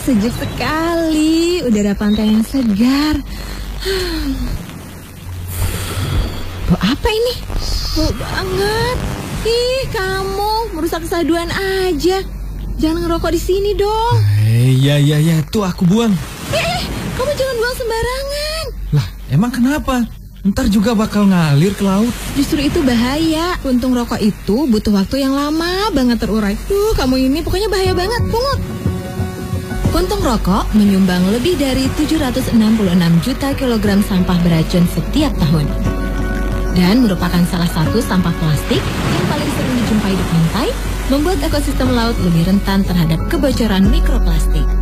sejuk sekali. Udara pantai yang segar. Bau apa ini? Bau banget. Ih, kamu merusak kesaduan aja. Jangan ngerokok di sini dong. Iya, tuh aku buang. Kamu jangan buang sembarangan. Lah, emang kenapa? Ntar juga bakal ngalir ke laut. Justru itu bahaya. Puntung rokok itu butuh waktu yang lama banget terurai. Kamu ini pokoknya bahaya banget. Pungut. Puntung rokok menyumbang lebih dari 766 juta kilogram sampah beracun setiap tahun. Dan merupakan salah satu sampah plastik yang paling sering dijumpai di pantai, membuat ekosistem laut lebih rentan terhadap kebocoran mikroplastik.